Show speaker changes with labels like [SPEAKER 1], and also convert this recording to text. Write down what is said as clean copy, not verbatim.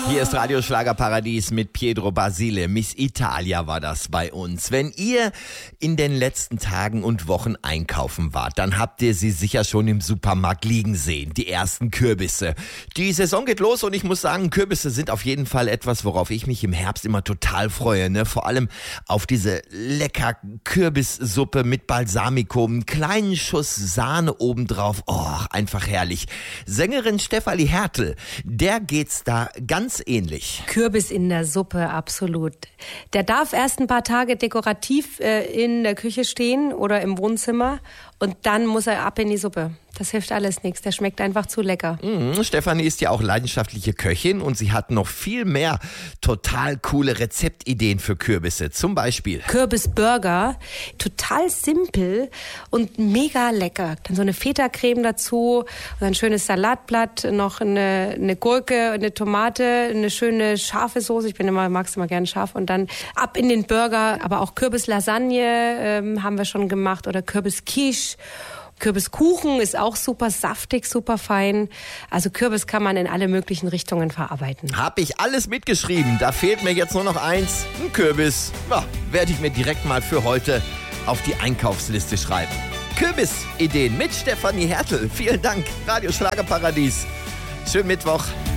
[SPEAKER 1] Hier ist Radio Schlagerparadies mit Pietro Basile. Miss Italia war das bei uns. Wenn ihr in den letzten Tagen und Wochen einkaufen wart, dann habt ihr sie sicher schon im Supermarkt liegen sehen. Die ersten Kürbisse. Die Saison geht los und ich muss sagen, Kürbisse sind auf jeden Fall etwas, worauf ich mich im Herbst immer total freue. Ne? Vor allem auf diese lecker Kürbissuppe mit Balsamico, einen kleinen Schuss Sahne obendrauf. Oh, einfach herrlich. Sängerin Stefanie Hertel, der geht's da ganz ähnlich.
[SPEAKER 2] Kürbis in der Suppe, absolut. Der darf erst ein paar Tage dekorativ in der Küche stehen oder im Wohnzimmer und dann muss er ab in die Suppe. Das hilft alles nichts, der schmeckt einfach zu lecker.
[SPEAKER 1] Stefanie ist ja auch leidenschaftliche Köchin und sie hat noch viel mehr total coole Rezeptideen für Kürbisse. Zum Beispiel
[SPEAKER 2] Kürbisburger, total simpel und mega lecker. Dann so eine Feta-Creme dazu, und ein schönes Salatblatt, noch eine Gurke, eine Tomate, eine schöne scharfe Soße. Ich mag's immer gerne scharf. Und dann ab in den Burger, aber auch Kürbislasagne haben wir schon gemacht oder Kürbisquiche. Kürbiskuchen ist auch super saftig, super fein. Also Kürbis kann man in alle möglichen Richtungen verarbeiten.
[SPEAKER 1] Hab ich alles mitgeschrieben. Da fehlt mir jetzt nur noch eins, ein Kürbis. Ja, werde ich mir direkt mal für heute auf die Einkaufsliste schreiben. Kürbisideen mit Stefanie Hertel. Vielen Dank, Radio Schlagerparadies. Schönen Mittwoch.